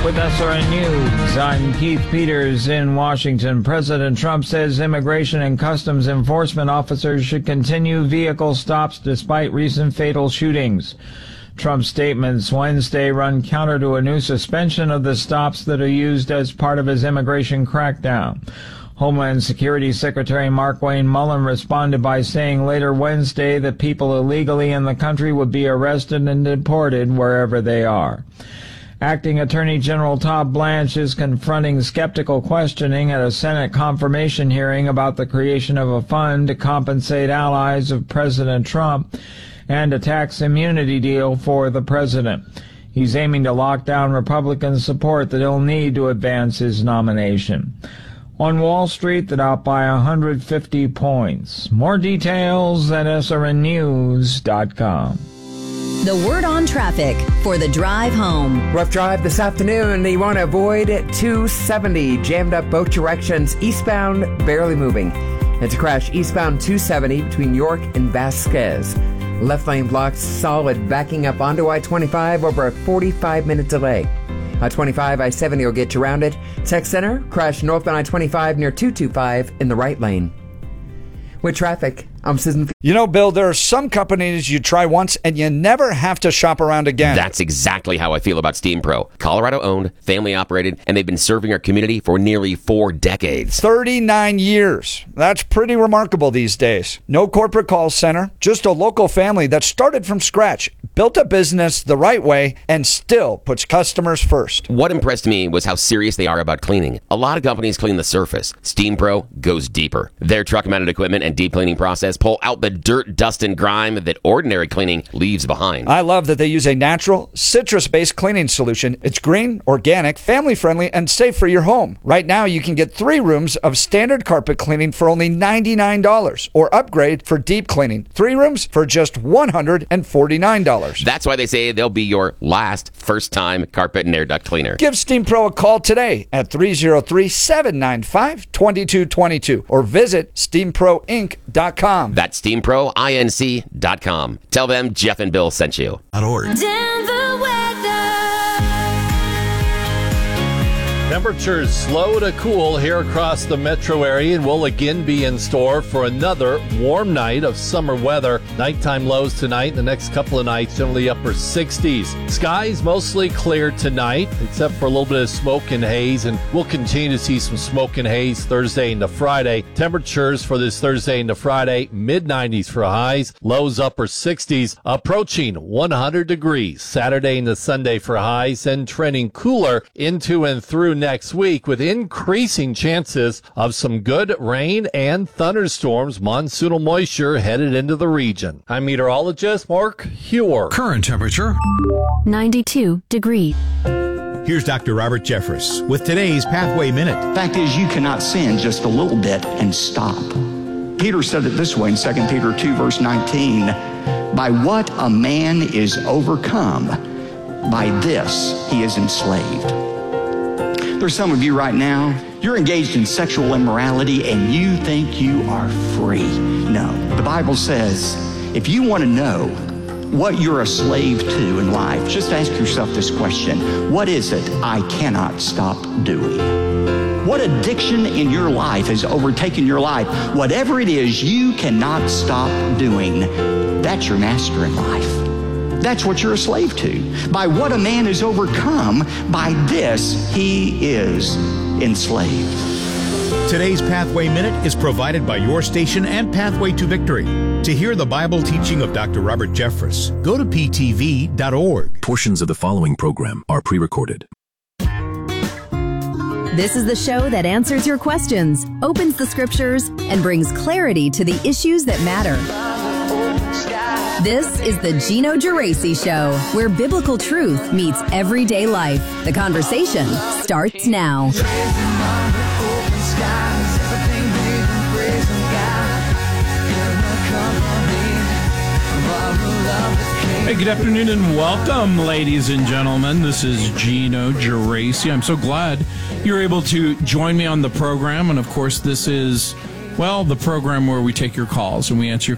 With SRN News, I'm Keith Peters in Washington. President Trump says Immigration and Customs Enforcement officers should continue vehicle stops despite recent fatal shootings. Trump's statements Wednesday run counter to a new suspension of the stops that are used as part of his immigration crackdown. Homeland Security Secretary Markwayne Mullin responded by saying later Wednesday that people illegally in the country would be arrested and deported wherever they are. Acting Attorney General Todd Blanche is confronting skeptical questioning at a Senate confirmation hearing about the creation of a fund to compensate allies of President Trump and a tax immunity deal for the president. He's aiming to lock down Republican support that he'll need to advance his nomination. On Wall Street, the Dow by 150 points. More details at srnnews.com. The word on traffic for the drive home. Rough drive this afternoon. You want to avoid 270. Jammed up both directions. Eastbound, barely moving. It's a crash eastbound 270 between York and Vasquez. Left lane blocked solid, backing up onto I-25 over a 45-minute delay. I-25, I-70 will get you around it. Tech Center, crash northbound I-25 near 225 in the right lane. With traffic, I'm Susan. You know, Bill, there are some companies you try once and you never have to shop around again. That's exactly how I feel about Steam Pro. Colorado owned, family operated, and they've been serving our community for nearly 4 decades. 39 years. That's pretty remarkable these days. No corporate call center, just a local family that started from scratch, built a business the right way, and still puts customers first. What impressed me was how serious they are about cleaning. A lot of companies clean the surface. Steam Pro goes deeper. Their truck-mounted equipment and deep cleaning process pull out the dirt, dust, and grime that ordinary cleaning leaves behind. I love that they use a natural, citrus-based cleaning solution. It's green, organic, family-friendly, and safe for your home. Right now, you can get 3 rooms of standard carpet cleaning for only $99, or upgrade for deep cleaning. 3 rooms for just $149. That's why they say they'll be your last first-time carpet and air duct cleaner. Give Steam Pro a call today at 303-795-2222 or visit steamproinc.com. That's SteamProINC.com. Tell them Jeff and Bill sent you. Denver weather. Temperatures slow to cool here across the metro area, and we'll again be in store for another warm night of summer weather. Nighttime lows tonight, the next couple of nights generally upper 60s. Skies mostly clear tonight, except for a little bit of smoke and haze, and we'll continue to see some smoke and haze Thursday into Friday. Temperatures for this Thursday into Friday, mid-90s for highs, lows upper 60s, approaching 100 degrees Saturday into Sunday for highs, and trending cooler into and through next week with increasing chances of some good rain and thunderstorms, monsoonal moisture headed into the region. I'm meteorologist Mark Hewer. Current temperature 92 degrees. Here's Dr. Robert Jeffress with today's Pathway Minute. Fact is, you cannot sin just a little bit and stop. Peter said it this way in 2 Peter 2 verse 19, by what a man is overcome, by this he is enslaved. There's some of you right now, you're engaged in sexual immorality and you think you are free. No, the Bible says, if you want to know what you're a slave to in life, just ask yourself this question. What is it I cannot stop doing? What addiction in your life has overtaken your life? Whatever it is you cannot stop doing, that's your master in life. That's what you're a slave to. By what a man is overcome, by this he is enslaved. Today's Pathway Minute is provided by your station and Pathway to Victory. To hear the Bible teaching of Dr. Robert Jeffress, go to ptv.org. Portions of the following program are pre-recorded. This is the show that answers your questions, opens the scriptures, and brings clarity to the issues that matter. This is the Gino Geraci Show, where biblical truth meets everyday life. The conversation starts now. Hey, good afternoon and welcome, ladies and gentlemen. This is Gino Geraci. I'm so glad you're able to join me on the program. And, of course, this is, well, the program where we take your calls and we answer your